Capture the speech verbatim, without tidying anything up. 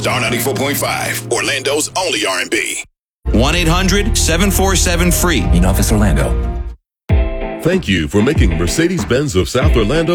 Star ninety-four point five, Orlando's only R and B. one eight hundred seven four seven free. In office Orlando. Thank you for making Mercedes-Benz of South Orlando